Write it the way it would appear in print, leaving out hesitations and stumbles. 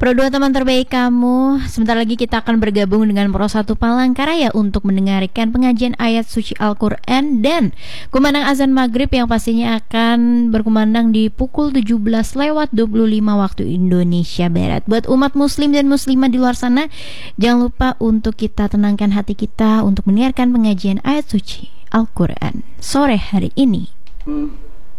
Pro 2 teman terbaik kamu. Sebentar lagi kita akan bergabung dengan Pro 1 Palangkaraya untuk mendengarkan pengajian ayat suci Al-Quran dan kumandang azan maghrib yang pastinya akan berkumandang di pukul 17:25 waktu Indonesia Barat. Buat umat muslim dan muslimah di luar sana, jangan lupa untuk kita tenangkan hati kita untuk mendengarkan pengajian ayat suci Al-Quran sore hari ini.